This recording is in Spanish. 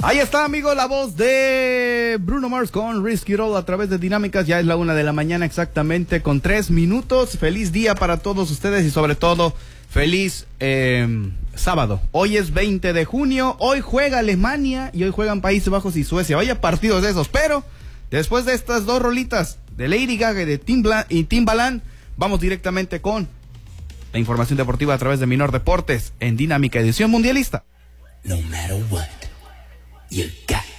Ahí está, amigo, la voz de Bruno Mars con Risky Roll a través de Dinámicas. Ya es la 1:00 a.m. exactamente con 3 minutos. Feliz día para todos ustedes y sobre todo feliz sábado. Hoy es 20 de junio, hoy juega Alemania y hoy juegan Países Bajos y Suecia. Vaya partidos de esos, pero después de estas dos rolitas de Lady Gaga y de Timbaland, vamos directamente con la información deportiva a través de Minor Deportes en Dinámica Edición Mundialista. No matter what, you got